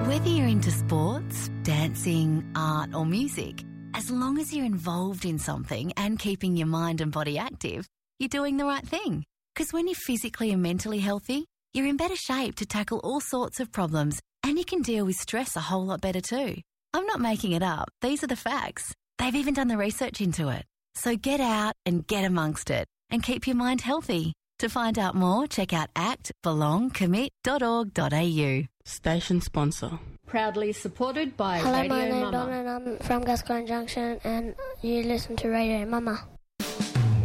Whether you're into sports, dancing, art or music, as long as you're involved in something and keeping your mind and body active, you're doing the right thing. Because when you're physically and mentally healthy, you're in better shape to tackle all sorts of problems and you can deal with stress a whole lot better too. I'm not making it up. These are the facts. They've even done the research into it. So get out and get amongst it and keep your mind healthy. To find out more, check out actbelongcommit.org.au. Station sponsor. Proudly supported by Hello, Radio my name's Mama. Don and I'm from Gascoyne Junction and you listen to Radio Mama.